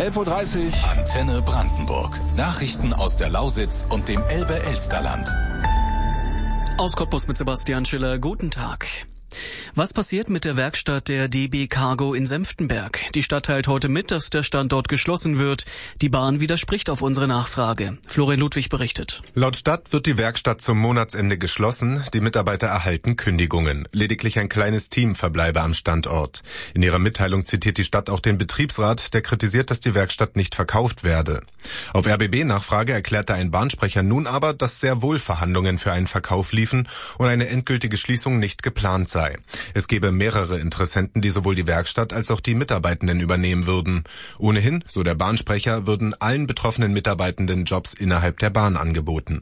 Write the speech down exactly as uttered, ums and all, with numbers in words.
elf Uhr dreißig. Antenne Brandenburg. Nachrichten aus der Lausitz und dem Elbe-Elsterland. Aus Cottbus mit Sebastian Schiller. Guten Tag. Was passiert mit der Werkstatt der D B Cargo in Senftenberg? Die Stadt teilt heute mit, dass der Standort geschlossen wird. Die Bahn widerspricht auf unsere Nachfrage. Florian Ludwig berichtet. Laut Stadt wird die Werkstatt zum Monatsende geschlossen. Die Mitarbeiter erhalten Kündigungen. Lediglich ein kleines Team verbleibe am Standort. In ihrer Mitteilung zitiert die Stadt auch den Betriebsrat, der kritisiert, dass die Werkstatt nicht verkauft werde. Auf R B B-Nachfrage erklärte ein Bahnsprecher nun aber, dass sehr wohl Verhandlungen für einen Verkauf liefen und eine endgültige Schließung nicht geplant sei. Es gebe mehrere Interessenten, die sowohl die Werkstatt als auch die Mitarbeitenden übernehmen würden. Ohnehin, so der Bahnsprecher, würden allen betroffenen Mitarbeitenden Jobs innerhalb der Bahn angeboten.